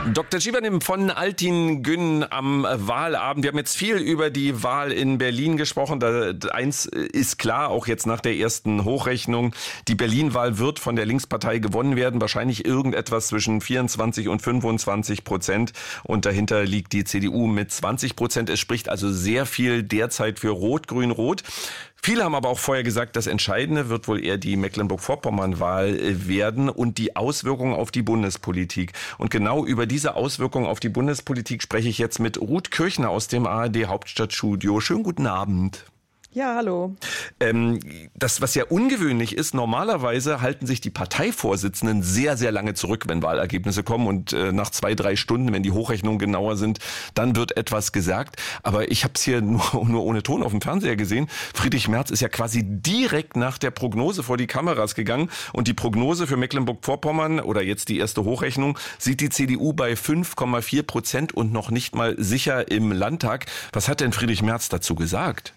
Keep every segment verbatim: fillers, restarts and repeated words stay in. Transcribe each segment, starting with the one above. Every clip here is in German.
Doktor Schiebernimm von Altingün am Wahlabend. Wir haben jetzt viel über die Wahl in Berlin gesprochen. Da, eins ist klar, auch jetzt nach der ersten Hochrechnung. Die Berlin-Wahl wird von der Linkspartei gewonnen werden. Wahrscheinlich irgendetwas zwischen vierundzwanzig und fünfundzwanzig Prozent. Und dahinter liegt die C D U mit zwanzig Prozent. Es spricht also sehr viel derzeit für Rot-Grün-Rot. Viele haben aber auch vorher gesagt, das Entscheidende wird wohl eher die Mecklenburg-Vorpommern-Wahl werden und die Auswirkungen auf die Bundespolitik. Und genau über diese Auswirkungen auf die Bundespolitik spreche ich jetzt mit Ruth Kirchner aus dem A R D-Hauptstadtstudio. Schönen guten Abend. Ja, hallo. Ähm, das, was ja ungewöhnlich ist, normalerweise halten sich die Parteivorsitzenden sehr, sehr lange zurück, wenn Wahlergebnisse kommen und äh, nach zwei, drei Stunden, wenn die Hochrechnungen genauer sind, dann wird etwas gesagt. Aber ich habe es hier nur, nur ohne Ton auf dem Fernseher gesehen. Friedrich Merz ist ja quasi direkt nach der Prognose vor die Kameras gegangen und die Prognose für Mecklenburg-Vorpommern oder jetzt die erste Hochrechnung sieht die C D U bei fünf Komma vier Prozent und noch nicht mal sicher im Landtag. Was hat denn Friedrich Merz dazu gesagt?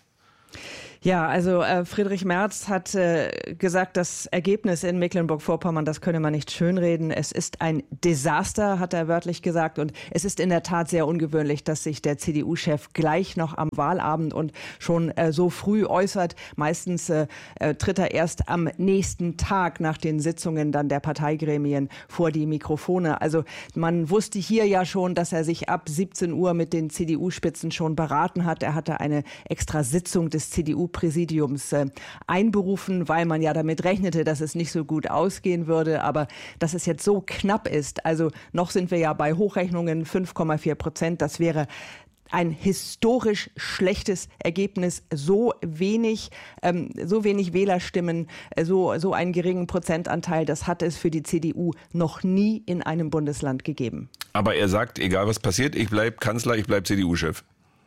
Ja, also äh, Friedrich Merz hat äh, gesagt, das Ergebnis in Mecklenburg-Vorpommern, das könne man nicht schönreden. Es ist ein Desaster, hat er wörtlich gesagt. Und es ist in der Tat sehr ungewöhnlich, dass sich der C D U-Chef gleich noch am Wahlabend und schon äh, so früh äußert. Meistens äh, äh, tritt er erst am nächsten Tag nach den Sitzungen dann der Parteigremien vor die Mikrofone. Also man wusste hier ja schon, dass er sich ab siebzehn Uhr mit den C D U-Spitzen schon beraten hat. Er hatte eine extra Sitzung des C D U Präsidiums äh, einberufen, weil man ja damit rechnete, dass es nicht so gut ausgehen würde. Aber dass es jetzt so knapp ist, also noch sind wir ja bei Hochrechnungen fünf Komma vier Prozent, das wäre ein historisch schlechtes Ergebnis, so wenig, ähm, so wenig Wählerstimmen, so, so einen geringen Prozentanteil, das hat es für die C D U noch nie in einem Bundesland gegeben. Aber er sagt, egal was passiert, ich bleib Kanzler, ich bleib C D U-Chef.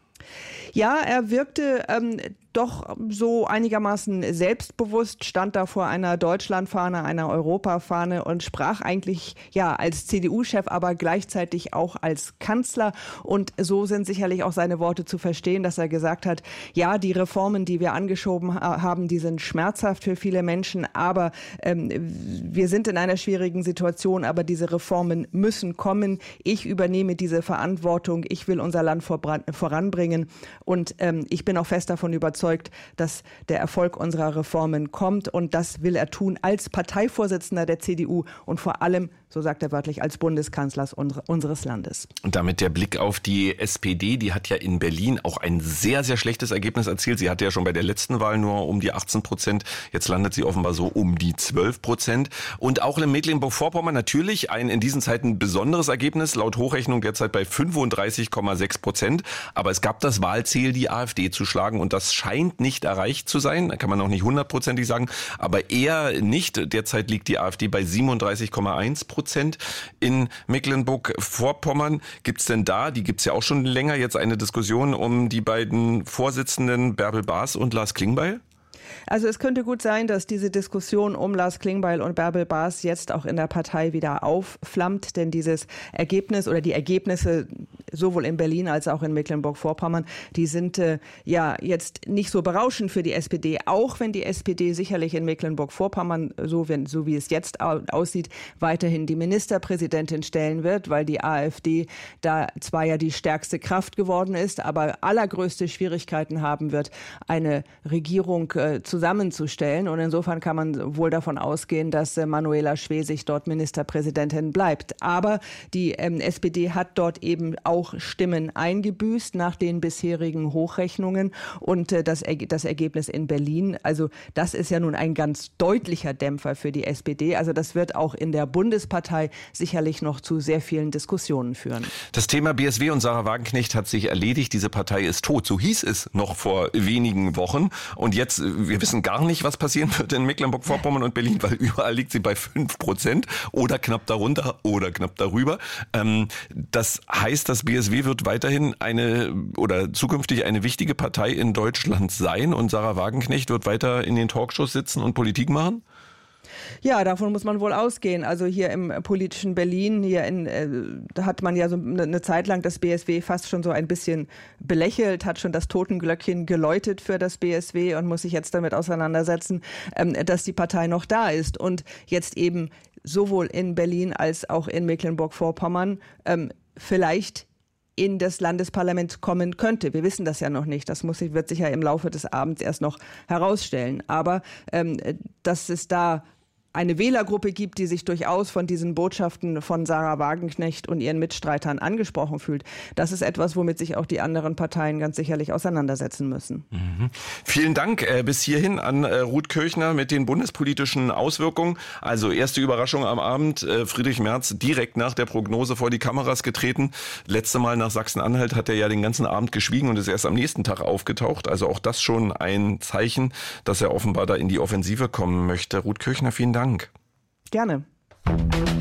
Ja, er wirkte ähm, doch so einigermaßen selbstbewusst, stand da vor einer Deutschlandfahne, einer Europafahne und sprach eigentlich ja als C D U-Chef, aber gleichzeitig auch als Kanzler. Und so sind sicherlich auch seine Worte zu verstehen, dass er gesagt hat, ja, die Reformen, die wir angeschoben haben, die sind schmerzhaft für viele Menschen, aber ähm, wir sind in einer schwierigen Situation, aber diese Reformen müssen kommen. Ich übernehme diese Verantwortung, ich will unser Land voranbringen und ähm, ich bin auch fest davon überzeugt, dass der Erfolg unserer Reformen kommt und das will er tun als Parteivorsitzender der C D U und vor allem, so sagt er wörtlich, als Bundeskanzler unseres Landes. Und damit der Blick auf die S P D, die hat ja in Berlin auch ein sehr, sehr schlechtes Ergebnis erzielt. Sie hatte ja schon bei der letzten Wahl nur um die achtzehn Prozent, jetzt landet sie offenbar so um die zwölf Prozent. Und auch in Mecklenburg-Vorpommern natürlich ein in diesen Zeiten besonderes Ergebnis, laut Hochrechnung derzeit bei fünfunddreißig Komma sechs Prozent. Aber es gab das Wahlziel, die AfD zu schlagen und das scheint nicht erreicht zu sein. Da kann man noch nicht hundertprozentig sagen, aber eher nicht. Derzeit liegt die AfD bei siebenunddreißig Komma eins Prozent in Mecklenburg-Vorpommern. Gibt es denn da, die gibt es ja auch schon länger, jetzt eine Diskussion um die beiden Vorsitzenden Bärbel Baas und Lars Klingbeil? Also es könnte gut sein, dass diese Diskussion um Lars Klingbeil und Bärbel Baas jetzt auch in der Partei wieder aufflammt, denn dieses Ergebnis oder die Ergebnisse sowohl in Berlin als auch in Mecklenburg-Vorpommern, die sind äh, ja jetzt nicht so berauschend für die S P D, auch wenn die S P D sicherlich in Mecklenburg-Vorpommern, so, wenn, so wie es jetzt aussieht, weiterhin die Ministerpräsidentin stellen wird, weil die AfD da zwar ja die stärkste Kraft geworden ist, aber allergrößte Schwierigkeiten haben wird, eine Regierung äh, zusammenzustellen. Und insofern kann man wohl davon ausgehen, dass äh, Manuela Schwesig dort Ministerpräsidentin bleibt. Aber die ähm, S P D hat dort eben auch Stimmen eingebüßt nach den bisherigen Hochrechnungen. Und äh, das, er- das Ergebnis in Berlin, also das ist ja nun ein ganz deutlicher Dämpfer für die S P D. Also das wird auch in der Bundespartei sicherlich noch zu sehr vielen Diskussionen führen. Das Thema B S W und Sarah Wagenknecht hat sich erledigt. Diese Partei ist tot. So hieß es noch vor wenigen Wochen. Und jetzt, wir wissen gar nicht, was passieren wird in Mecklenburg-Vorpommern und Berlin, weil überall liegt sie bei fünf Prozent oder knapp darunter oder knapp darüber. Ähm, das heißt, das B S W wird weiterhin eine oder zukünftig eine wichtige Partei in Deutschland sein und Sarah Wagenknecht wird weiter in den Talkshows sitzen und Politik machen? Ja, davon muss man wohl ausgehen. Also hier im politischen Berlin, hier in, äh, da hat man ja so eine, eine Zeit lang das B S W fast schon so ein bisschen belächelt, hat schon das Totenglöckchen geläutet für das B S W und muss sich jetzt damit auseinandersetzen, ähm, dass die Partei noch da ist und jetzt eben sowohl in Berlin als auch in Mecklenburg-Vorpommern ähm, vielleicht in das Landesparlament kommen könnte. Wir wissen das ja noch nicht. Das muss, wird sich ja im Laufe des Abends erst noch herausstellen. Aber ähm, dass es da eine Wählergruppe gibt, die sich durchaus von diesen Botschaften von Sarah Wagenknecht und ihren Mitstreitern angesprochen fühlt. Das ist etwas, womit sich auch die anderen Parteien ganz sicherlich auseinandersetzen müssen. Mhm. Vielen Dank äh, bis hierhin an äh, Ruth Kirchner mit den bundespolitischen Auswirkungen. Also erste Überraschung am Abend, äh, Friedrich Merz direkt nach der Prognose vor die Kameras getreten. Letzte Mal nach Sachsen-Anhalt hat er ja den ganzen Abend geschwiegen und ist erst am nächsten Tag aufgetaucht. Also auch das schon ein Zeichen, dass er offenbar da in die Offensive kommen möchte. Ruth Kirchner, vielen Dank. Gerne.